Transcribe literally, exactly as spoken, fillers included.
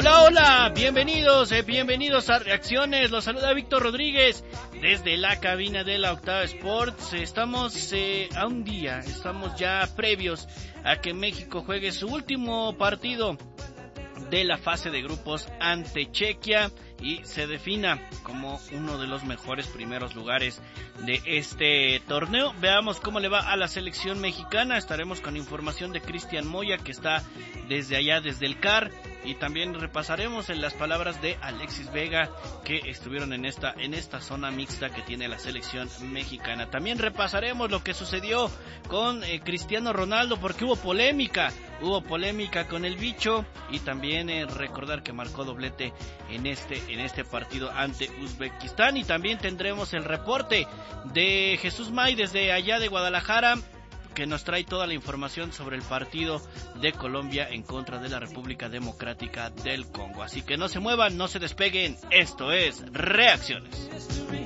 Hola, hola, bienvenidos, eh, bienvenidos a Reacciones, los saluda Víctor Rodríguez desde la cabina de la Octava Sports. Estamos eh, a un día, estamos ya previos a que México juegue su último partido de la fase de grupos ante Chequia y se defina como uno de los mejores primeros lugares de este torneo. Veamos cómo le va a la selección mexicana. Estaremos con información de Cristian Moya, que está desde allá, desde el C A R, y también repasaremos en las palabras de Alexis Vega, que estuvieron en esta en esta zona mixta que tiene la selección mexicana. También repasaremos lo que sucedió con eh, Cristiano Ronaldo, porque hubo polémica, hubo polémica con el bicho, y también eh, recordar que marcó doblete en este en este partido ante Uzbekistán. Y también tendremos el reporte de Jesús May desde allá de Guadalajara, que nos trae toda la información sobre el partido de Colombia en contra de la República Democrática del Congo. Así que no se muevan, no se despeguen, esto es Reacciones.